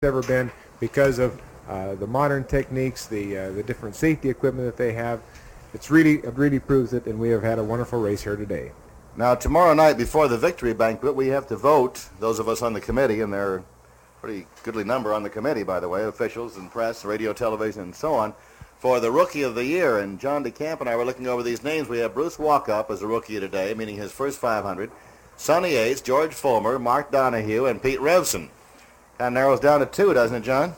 ever been because of the modern techniques, the different safety equipment that they have. It really proves it, and we have had a wonderful race here today. Now, tomorrow night before the victory banquet, we have to vote, those of us on the committee, and there are a pretty goodly number on the committee, by the way, officials and press, radio, television, and so on, for the Rookie of the Year. And John DeCamp and I were looking over these names. We have Bruce Walkup as the Rookie today, meaning his first 500. Sonny Yates, George Fulmer, Mark Donahue, and Pete Revson. Kind of narrows down to two, doesn't it, John?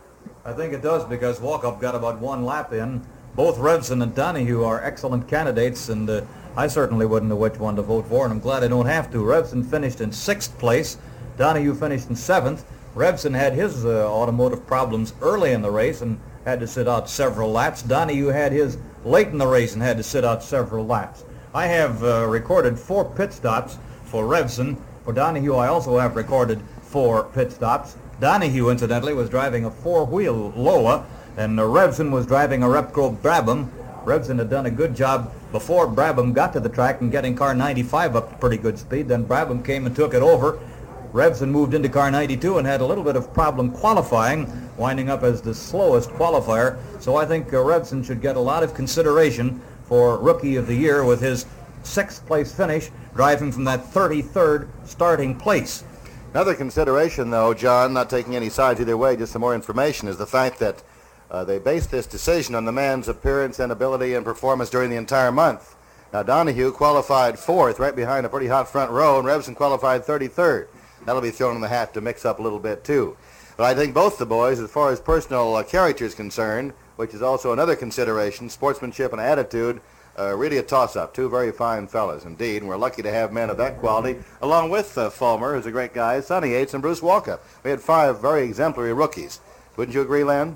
I think it does, because Walkup got about one lap in. Both Revson and Donahue are excellent candidates, and I certainly wouldn't know which one to vote for, and I'm glad I don't have to. Revson finished in 6th place. Donahue finished in 7th. Revson had his automotive problems early in the race and had to sit out several laps. Donahue had his late in the race and had to sit out several laps. I have recorded 4 pit stops for Revson. For Donahue, I also have recorded 4 pit stops. Donahue, incidentally, was driving a 4-wheel Lola, and Revson was driving a Repco Brabham. Revson had done a good job before Brabham got to the track and getting car 95 up to pretty good speed. Then Brabham came and took it over. Revson moved into car 92 and had a little bit of problem qualifying, winding up as the slowest qualifier. So I think Revson should get a lot of consideration for Rookie of the Year with his 6th place finish, driving from that 33rd starting place. Another consideration, though, John, not taking any sides either way, just some more information, is the fact that they based this decision on the man's appearance and ability and performance during the entire month. Now, Donahue qualified 4th, right behind a pretty hot front row, and Revson qualified 33rd. That'll be thrown in the hat to mix up a little bit, too. But I think both the boys, as far as personal character is concerned, which is also another consideration, sportsmanship and attitude, really a toss-up. 2 very fine fellas, indeed, and we're lucky to have men of that quality, along with Fulmer, who's a great guy, Sonny Yates, and Bruce Walkup. We had 5 very exemplary rookies. Wouldn't you agree, Len?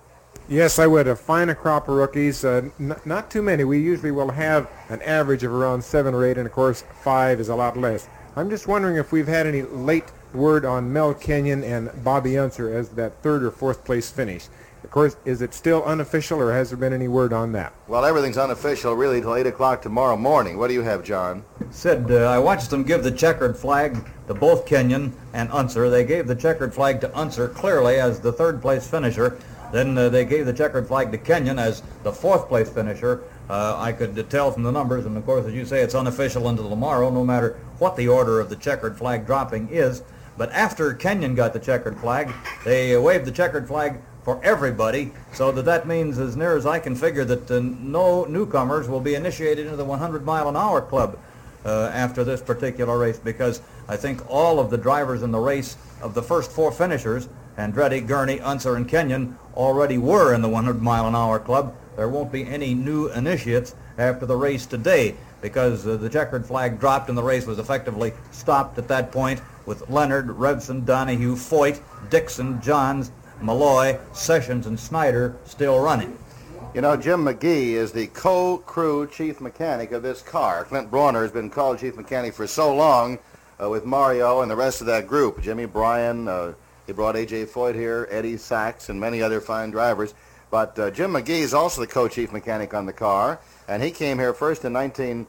Yes, I would. A fine crop of rookies. Not too many. We usually will have an average of around 7 or 8, and of course 5 is a lot less. I'm just wondering if we've had any late word on Mel Kenyon and Bobby Unser as that 3rd or 4th place finish. Of course, is it still unofficial, or has there been any word on that? Well, everything's unofficial really till 8 o'clock tomorrow morning. What do you have, John? Sid, I watched them give the checkered flag to both Kenyon and Unser. They gave the checkered flag to Unser clearly as the 3rd place finisher. Then they gave the checkered flag to Kenyon as the 4th place finisher. I could tell from the numbers, and of course, as you say, it's unofficial until tomorrow, no matter what the order of the checkered flag dropping is. But after Kenyon got the checkered flag, they waved the checkered flag for everybody, so that means, as near as I can figure, that no newcomers will be initiated into the 100-mile-an-hour club after this particular race, because I think all of the drivers in the race of the first 4 finishers, Andretti, Gurney, Unser, and Kenyon, already were in the 100-mile-an-hour club. There won't be any new initiates after the race today, because the checkered flag dropped and the race was effectively stopped at that point, with Leonard, Revson, Donahue, Foyt, Dixon, Johns, Malloy, Sessions, and Snyder still running. You know, Jim McGee is the co-crew chief mechanic of this car. Clint Brawner has been called chief mechanic for so long with Mario and the rest of that group. Jimmy Bryan, he brought A.J. Foyt here, Eddie Sachs, and many other fine drivers. But Jim McGee is also the co-chief mechanic on the car, and he came here first in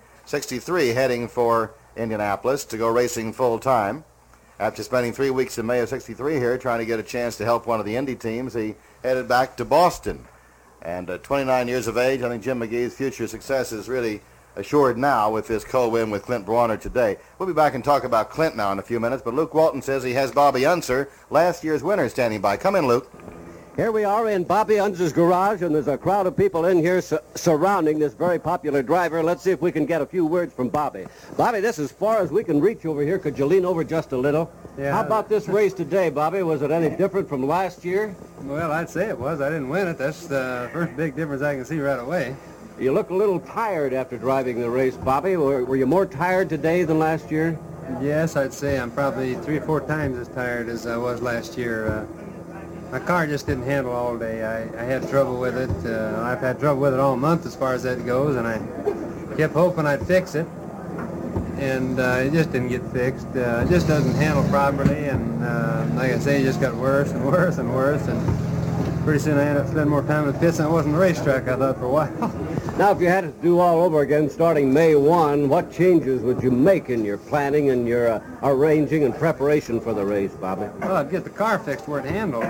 1963, heading for Indianapolis to go racing full-time. After spending 3 weeks in May of 63 here trying to get a chance to help one of the Indy teams, he headed back to Boston. And at 29 years of age, I think Jim McGee's future success is really assured now with this co-win with Clint Brawner today. We'll be back and talk about Clint now in a few minutes, but Luke Walton says he has Bobby Unser, last year's winner, standing by. Come in, Luke. Here we are in Bobby Unser's garage, and there's a crowd of people in here surrounding this very popular driver. Let's see if we can get a few words from Bobby. Bobby, this is as far as we can reach over here. Could you lean over just a little? Yeah. How about this race today, Bobby? Was it any different from last year? Well, I'd say it was. I didn't win it. That's the first big difference I can see right away. You look a little tired after driving the race, Bobby. Were you more tired today than last year? Yes, I'd say I'm probably 3 or 4 times as tired as I was last year. My car just didn't handle all day. I had trouble with it. I've had trouble with it all month as far as that goes, and I kept hoping I'd fix it. And it just didn't get fixed. It just doesn't handle properly, and like I say, it just got worse and worse and worse. And pretty soon I ended up spending more time in the pits than I was in the racetrack, I thought, for a while. Now, if you had to do all over again starting May 1, what changes would you make in your planning and your arranging and preparation for the race, Bobby? Well, I'd get the car fixed where it handled.